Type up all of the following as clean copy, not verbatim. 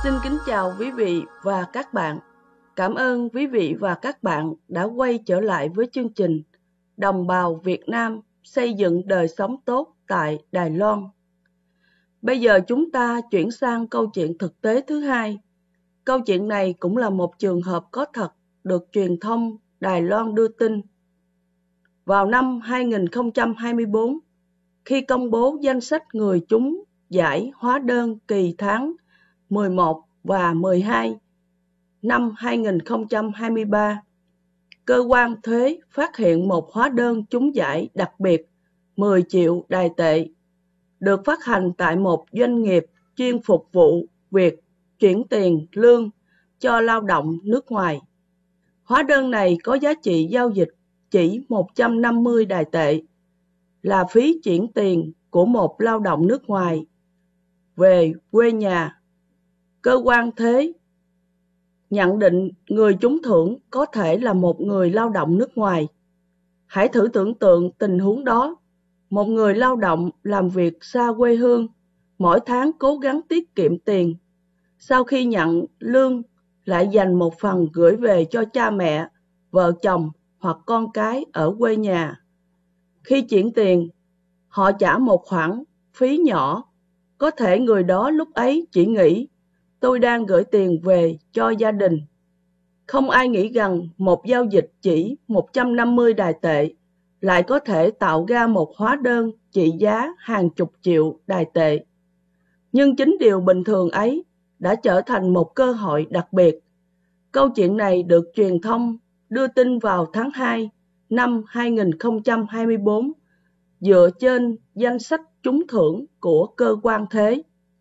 Xin kính chào quý vị và các bạn. Cảm ơn quý vị và các bạn đã quay trở lại với chương trình Đồng bào Việt Nam xây dựng đời sống tốt tại Đài Loan. Bây giờ chúng ta chuyển sang câu chuyện thực tế thứ hai. Câu chuyện này cũng là một trường hợp có thật được truyền thông Đài Loan đưa tin. Vào năm 2024, khi công bố danh sách người trúng giải hóa đơn kỳ tháng 11 và 12 năm 2023, cơ quan thuế phát hiện một hóa đơn trúng giải đặc biệt 10 triệu Đài tệ được phát hành tại một doanh nghiệp chuyên phục vụ việc chuyển tiền lương cho lao động nước ngoài. Hóa đơn này có giá trị giao dịch chỉ 150 Đài tệ, là phí chuyển tiền của một lao động nước ngoài về quê nhà. Cơ quan thuế nhận định người trúng thưởng có thể là một người lao động nước ngoài. Hãy thử tưởng tượng tình huống đó. Một người lao động làm việc xa quê hương, mỗi tháng cố gắng tiết kiệm tiền. Sau khi nhận lương, lại dành một phần gửi về cho cha mẹ, vợ chồng hoặc con cái ở quê nhà. Khi chuyển tiền, họ trả một khoản phí nhỏ. Có thể người đó lúc ấy chỉ nghĩ, tôi đang gửi tiền về cho gia đình. Không ai nghĩ rằng một giao dịch chỉ 150 Đài tệ lại có thể tạo ra một hóa đơn trị giá hàng chục triệu Đài tệ. Nhưng chính điều bình thường ấy đã trở thành một cơ hội đặc biệt. Câu chuyện này được truyền thông đưa tin vào tháng 2 năm 2024 dựa trên danh sách trúng thưởng của cơ quan thuế.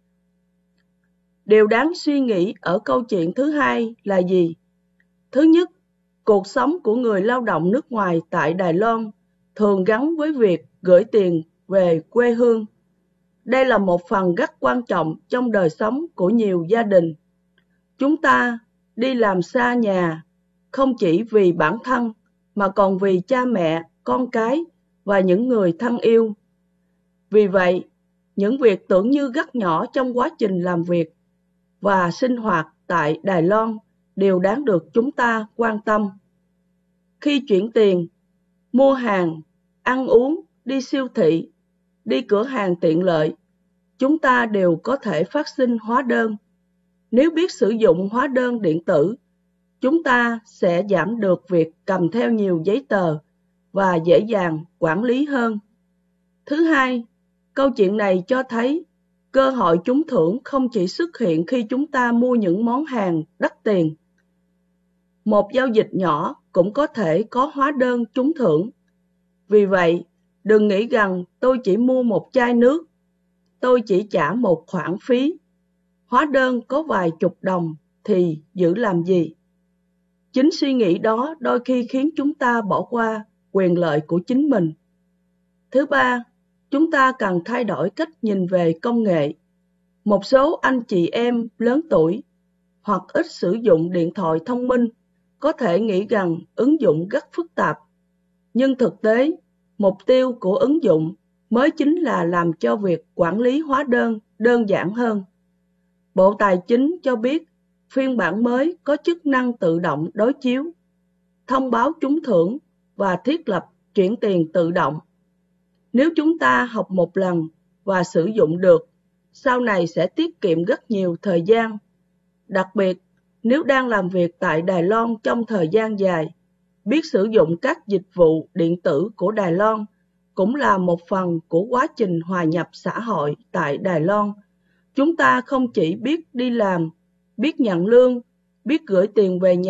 Điều đáng suy nghĩ ở câu chuyện thứ hai là gì? Thứ nhất, cuộc sống của người lao động nước ngoài tại Đài Loan thường gắn với việc gửi tiền về quê hương. Đây là một phần rất quan trọng trong đời sống của nhiều gia đình. Chúng ta đi làm xa nhà không chỉ vì bản thân mà còn vì cha mẹ, con cái và những người thân yêu. Vì vậy, những việc tưởng như rất nhỏ trong quá trình làm việc và sinh hoạt tại Đài Loan đều đáng được chúng ta quan tâm. Khi chuyển tiền, mua hàng, ăn uống, đi siêu thị, đi cửa hàng tiện lợi, chúng ta đều có thể phát sinh hóa đơn. Nếu biết sử dụng hóa đơn điện tử, chúng ta sẽ giảm được việc cầm theo nhiều giấy tờ và dễ dàng quản lý hơn. Thứ hai, câu chuyện này cho thấy cơ hội trúng thưởng không chỉ xuất hiện khi chúng ta mua những món hàng đắt tiền. Một giao dịch nhỏ cũng có thể có hóa đơn trúng thưởng. Vì vậy, đừng nghĩ rằng tôi chỉ mua một chai nước, tôi chỉ trả một khoản phí. Hóa đơn có vài chục đồng thì giữ làm gì? Chính suy nghĩ đó đôi khi khiến chúng ta bỏ qua quyền lợi của chính mình. Thứ ba, chúng ta cần thay đổi cách nhìn về công nghệ. Một số anh chị em lớn tuổi hoặc ít sử dụng điện thoại thông minh có thể nghĩ rằng ứng dụng rất phức tạp. Nhưng thực tế, mục tiêu của ứng dụng mới chính là làm cho việc quản lý hóa đơn đơn giản hơn. Bộ Tài chính cho biết phiên bản mới có chức năng tự động đối chiếu, thông báo trúng thưởng và thiết lập chuyển tiền tự động. Nếu chúng ta học một lần và sử dụng được, sau này sẽ tiết kiệm rất nhiều thời gian. Đặc biệt, nếu đang làm việc tại Đài Loan trong thời gian dài, biết sử dụng các dịch vụ điện tử của Đài Loan cũng là một phần của quá trình hòa nhập xã hội tại Đài Loan. Chúng ta không chỉ biết đi làm, biết nhận lương, biết gửi tiền về nhà,